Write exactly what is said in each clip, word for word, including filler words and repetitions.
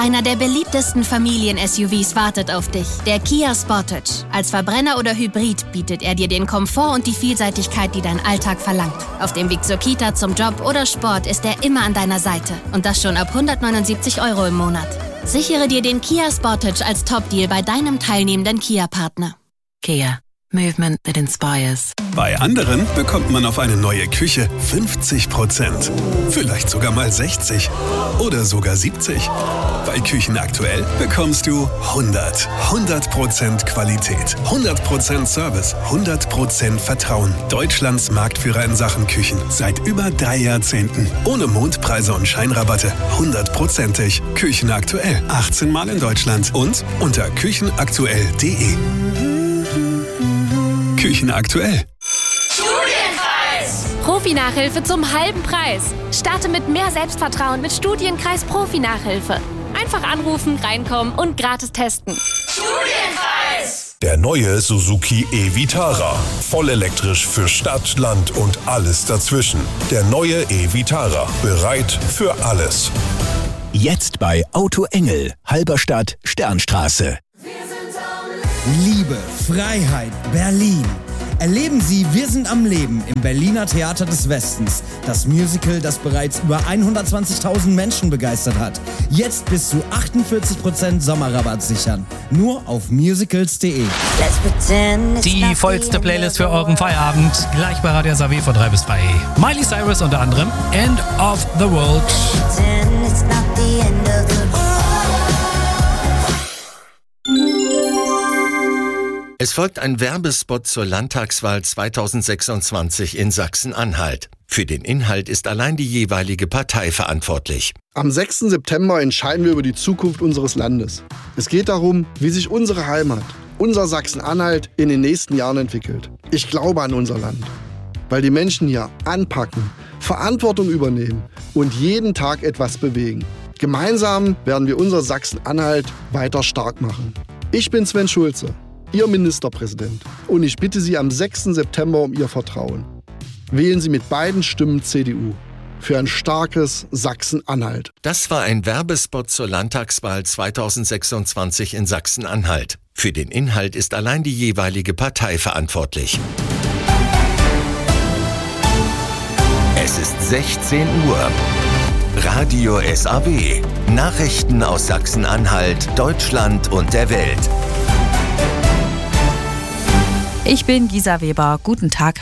Einer der beliebtesten Familien-S U Vs wartet auf dich. Der Kia Sportage. Als Verbrenner oder Hybrid bietet er dir den Komfort und die Vielseitigkeit, die dein Alltag verlangt. Auf dem Weg zur Kita, zum Job oder Sport ist er immer an deiner Seite. Und das schon ab hundertneunundsiebzig Euro im Monat. Sichere dir den Kia Sportage als Top-Deal bei deinem teilnehmenden Kia-Partner. Kia. Movement that inspires. Bei anderen bekommt man auf eine neue Küche fünfzig Prozent. Vielleicht sogar mal sechzig. Oder sogar siebzig. Bei Küchen aktuell bekommst du hundert. hundert Prozent Qualität. hundert Prozent Service. hundert Prozent Vertrauen. Deutschlands Marktführer in Sachen Küchen. Seit über drei Jahrzehnten. Ohne Mondpreise und Scheinrabatte. hundertprozentig. Küchen aktuell. achtzehn Mal in Deutschland. Und unter küchenaktuell punkt de. Küchen aktuell. Studienkreis! Profi-Nachhilfe zum halben Preis. Starte mit mehr Selbstvertrauen mit Studienkreis Profi-Nachhilfe. Einfach anrufen, reinkommen und gratis testen. Studienkreis! Der neue Suzuki e-Vitara. Voll elektrisch für Stadt, Land und alles dazwischen. Der neue e-Vitara. Bereit für alles. Jetzt bei Auto Engel, Halberstadt, Sternstraße. Liebe, Freiheit, Berlin. Erleben Sie Wir sind am Leben im Berliner Theater des Westens. Das Musical, das bereits über hundertzwanzigtausend Menschen begeistert hat. Jetzt bis zu achtundvierzig Prozent Sommerrabatt sichern. Nur auf musicals punkt de. Die vollste Playlist für euren Feierabend. Gleich bei Radio S A W von drei bis drei. Miley Cyrus unter anderem. End of the World. Es folgt ein Werbespot zur Landtagswahl zweitausendsechsundzwanzig in Sachsen-Anhalt. Für den Inhalt ist allein die jeweilige Partei verantwortlich. Am sechsten September entscheiden wir über die Zukunft unseres Landes. Es geht darum, wie sich unsere Heimat, unser Sachsen-Anhalt in den nächsten Jahren entwickelt. Ich glaube an unser Land, weil die Menschen hier anpacken, Verantwortung übernehmen und jeden Tag etwas bewegen. Gemeinsam werden wir unser Sachsen-Anhalt weiter stark machen. Ich bin Sven Schulze, Ihr Ministerpräsident, und ich bitte Sie am sechsten September um Ihr Vertrauen. Wählen Sie mit beiden Stimmen C D U für ein starkes Sachsen-Anhalt. Das war ein Werbespot zur Landtagswahl zweitausendsechsundzwanzig in Sachsen-Anhalt. Für den Inhalt ist allein die jeweilige Partei verantwortlich. Es ist sechzehn Uhr. Radio S A W. Nachrichten aus Sachsen-Anhalt, Deutschland und der Welt. Ich bin Gisa Weber. Guten Tag.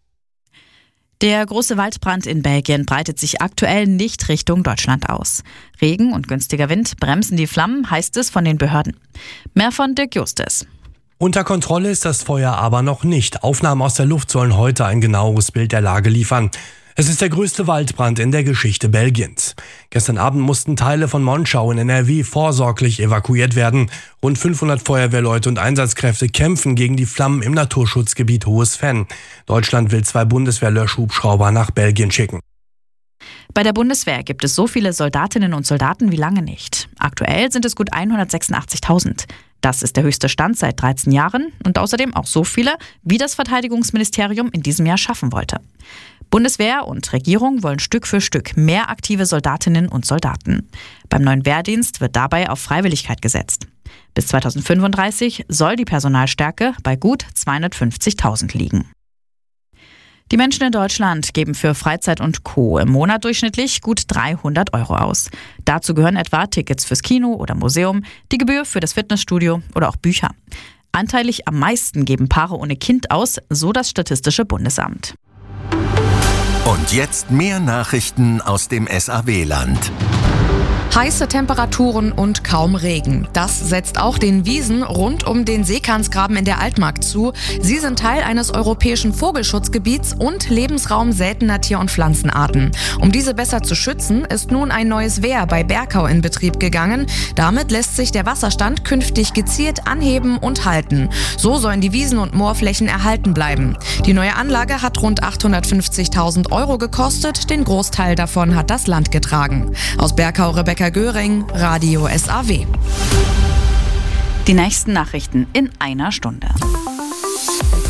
Der große Waldbrand in Belgien breitet sich aktuell nicht Richtung Deutschland aus. Regen und günstiger Wind bremsen die Flammen, heißt es von den Behörden. Mehr von Dirk Justus. Unter Kontrolle ist das Feuer aber noch nicht. Aufnahmen aus der Luft sollen heute ein genaueres Bild der Lage liefern. Es ist der größte Waldbrand in der Geschichte Belgiens. Gestern Abend mussten Teile von Monschau in N R W vorsorglich evakuiert werden. Rund fünfhundert Feuerwehrleute und Einsatzkräfte kämpfen gegen die Flammen im Naturschutzgebiet Hohes Venn. Deutschland will zwei Bundeswehr-Löschhubschrauber nach Belgien schicken. Bei der Bundeswehr gibt es so viele Soldatinnen und Soldaten wie lange nicht. Aktuell sind es gut hundertsechsundachtzigtausend. Das ist der höchste Stand seit dreizehn Jahren und außerdem auch so viele, wie das Verteidigungsministerium in diesem Jahr schaffen wollte. Bundeswehr und Regierung wollen Stück für Stück mehr aktive Soldatinnen und Soldaten. Beim neuen Wehrdienst wird dabei auf Freiwilligkeit gesetzt. Bis zweitausendfünfunddreißig soll die Personalstärke bei gut zweihundertfünfzigtausend liegen. Die Menschen in Deutschland geben für Freizeit und Co. im Monat durchschnittlich gut dreihundert Euro aus. Dazu gehören etwa Tickets fürs Kino oder Museum, die Gebühr für das Fitnessstudio oder auch Bücher. Anteilig am meisten geben Paare ohne Kind aus, so das Statistische Bundesamt. Und jetzt mehr Nachrichten aus dem S A W-Land. Heiße Temperaturen und kaum Regen. Das setzt auch den Wiesen rund um den Seekantsgraben in der Altmark zu. Sie sind Teil eines europäischen Vogelschutzgebiets und Lebensraum seltener Tier- und Pflanzenarten. Um diese besser zu schützen, ist nun ein neues Wehr bei Berkau in Betrieb gegangen. Damit lässt sich der Wasserstand künftig gezielt anheben und halten. So sollen die Wiesen- und Moorflächen erhalten bleiben. Die neue Anlage hat rund achthundertfünfzigtausend Euro gekostet. Den Großteil davon hat das Land getragen. Aus Berkau Rebecca Göring, Radio S A W. Die nächsten Nachrichten in einer Stunde.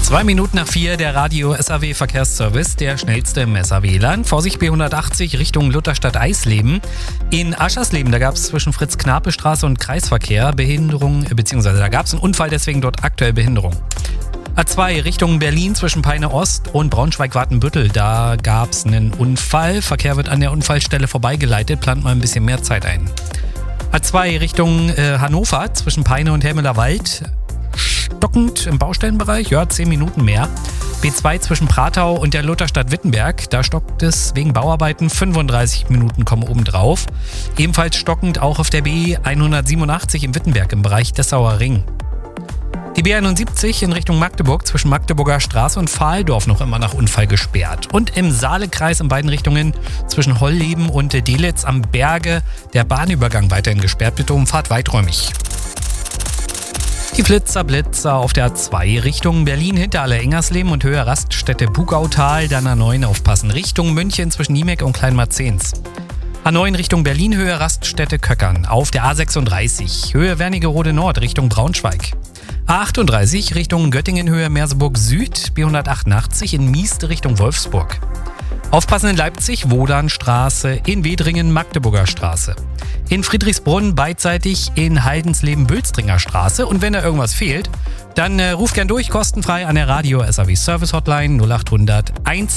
Zwei Minuten nach vier, der Radio S A W Verkehrsservice, der schnellste im S A W-Land. Vorsicht B hundertachtzig Richtung Lutherstadt-Eisleben. In Aschersleben, da gab es zwischen Fritz-Knape-Straße und Kreisverkehr Behinderung, beziehungsweise da gab es einen Unfall, deswegen dort aktuell Behinderung. A zwei Richtung Berlin zwischen Peine Ost und Braunschweig-Watenbüttel, da gab es einen Unfall. Verkehr wird an der Unfallstelle vorbeigeleitet, plant mal ein bisschen mehr Zeit ein. A zwei Richtung äh, Hannover zwischen Peine und Helmeler Wald. Stockend im Baustellenbereich, ja, zehn Minuten mehr. B zwei zwischen Pratau und der Lutherstadt Wittenberg, da stockt es wegen Bauarbeiten, fünfunddreißig Minuten kommen oben drauf. Ebenfalls stockend auch auf der B hundertsiebenundachtzig in Wittenberg im Bereich Dessauer Ring. Die B einundsiebzig in Richtung Magdeburg zwischen Magdeburger Straße und Pfahldorf noch immer nach Unfall gesperrt. Und im Saalekreis in beiden Richtungen zwischen Holleben und Delitz am Berge der Bahnübergang weiterhin gesperrt. Bitte umfahrt weiträumig. Die Flitzer Blitzer auf der A zwei Richtung Berlin Hinterhalle-Engersleben und Höhe Raststätte Bugautal, dann A neun aufpassen. Richtung München zwischen Niemek und Kleinmarzens. A neun Richtung Berlin Höhe Raststätte Köckern. Auf der A sechsunddreißig Höhe Wernigerode Nord Richtung Braunschweig. A achtunddreißig Richtung Göttingen Höhe Merseburg Süd, B hundertachtundachtzig in Miest Richtung Wolfsburg. Aufpassen in Leipzig, Wodanstraße, in Wedringen, Magdeburger Straße. In Friedrichsbrunn beidseitig in Heidensleben, Bülstringer Straße. Und wenn da irgendwas fehlt, dann äh, ruf gern durch, kostenfrei an der Radio S A W Service Hotline null achthundert